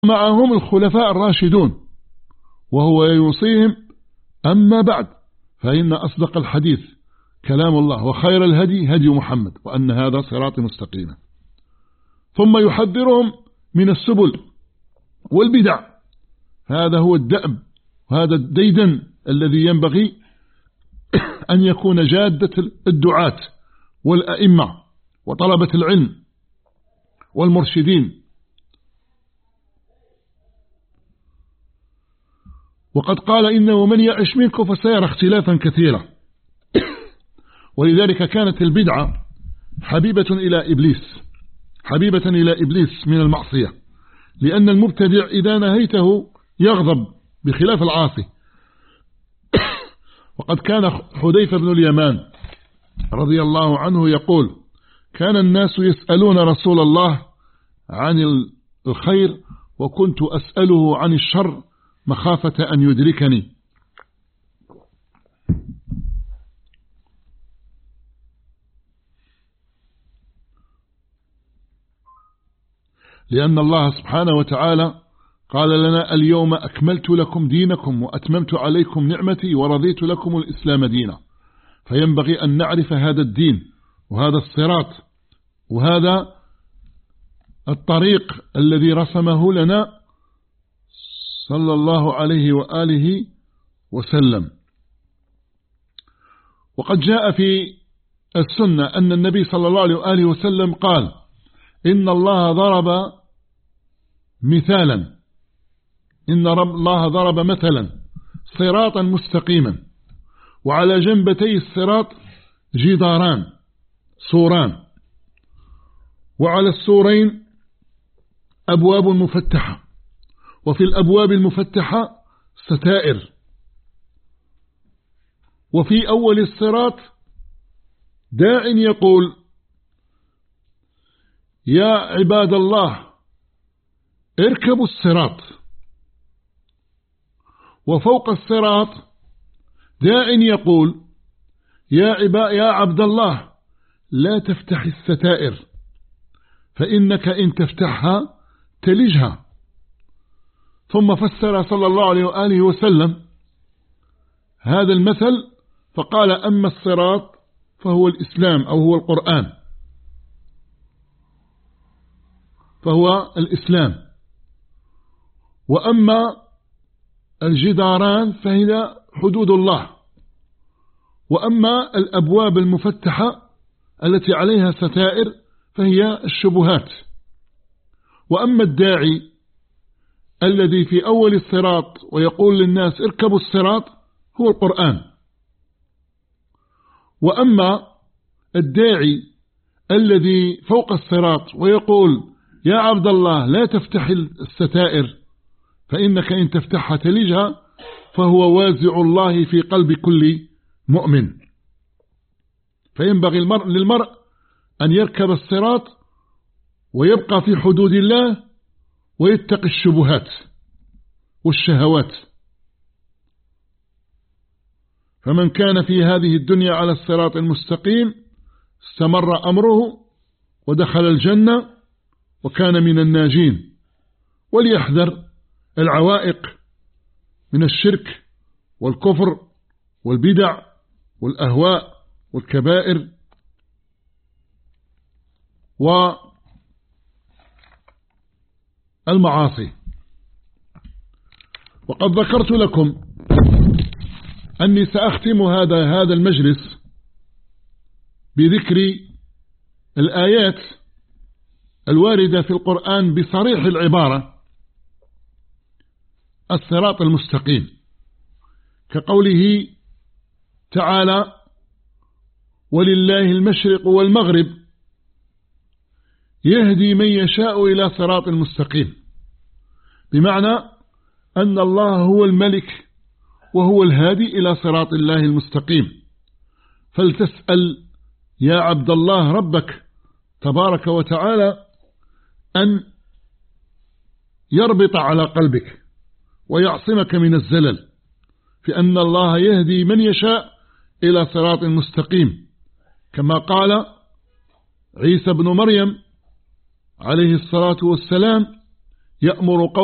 معهم الخلفاء الراشدون، وهو يوصيهم: أما بعد فإن أصدق الحديث كلام الله، وخير الهدي هدي محمد، وأن هذا صراط مستقيما. ثم يحذرهم من السبل والبدع. هذا هو الدأب، وهذا الديدن الذي ينبغي أن يكون جادة الدعاة والأئمة وطلبة العلم والمرشدين. وقد قال: إنه من يعش منكم فسيرى اختلافا كثيرا. ولذلك كانت البدعة حبيبة إلى إبليس من المعصية، لأن المبتدع إذا نهيته يغضب بخلاف العاصي. وقد كان حذيفة بن اليمان رضي الله عنه يقول: كان الناس يسألون رسول الله عن الخير، وكنت أسأله عن الشر مخافة أن يدركني. لأن الله سبحانه وتعالى قال لنا: اليوم أكملت لكم دينكم وأتممت عليكم نعمتي ورضيت لكم الإسلام دينا. فينبغي أن نعرف هذا الدين وهذا الصراط وهذا الطريق الذي رسمه لنا صلى الله عليه وآله وسلم. وقد جاء في السنة أن النبي صلى الله عليه وآله وسلم قال: إن الله ضرب مثلا صراطا مستقيما، وعلى جنبتي الصراط جداران سوران، وعلى السورين أبواب مفتحة، وفي الأبواب المفتحة ستائر، وفي أول الصراط داع يقول: يا عباد الله اركبوا الصراط. وفوق الصراط داع يقول: يا عبد الله لا تفتح الستائر، فإنك إن تفتحها تلجها. ثم فسر صلى الله عليه وآله وسلم هذا المثل فقال: أما الصراط فهو الإسلام، أو هو القرآن، فهو الإسلام. وأما الجداران فهي حدود الله. وأما الأبواب المفتحة التي عليها ستائر فهي الشبهات. وأما الداعي الذي في أول الصراط ويقول للناس اركبوا الصراط هو القرآن. وأما الداعي الذي فوق الصراط ويقول: يا عبد الله لا تفتح الستائر، فإنك إن تفتحها تلجها، فهو وازع الله في قلب كل مؤمن. فينبغي للمرء أن يركب الصراط ويبقى في حدود الله ويتقي الشبهات والشهوات. فمن كان في هذه الدنيا على الصراط المستقيم استمر أمره ودخل الجنة وكان من الناجين. وليحذر العوائق من الشرك والكفر والبدع والأهواء والكبائر والمعاصي. وقد ذكرت لكم أني سأختم هذا المجلس بذكر الآيات الواردة في القرآن بصريح العبارة الصراط المستقيم، كقوله تعالى: ولله المشرق والمغرب يهدي من يشاء إلى صراط مستقيم. بمعنى أن الله هو الملك وهو الهادي إلى صراط الله المستقيم. فلتسأل يا عبد الله ربك تبارك وتعالى أن يربط على قلبك ويعصمك من الزلل، فأن الله يهدي من يشاء إلى صراط مستقيم، كما قال عيسى بن مريم عليه الصلاة والسلام: يأمر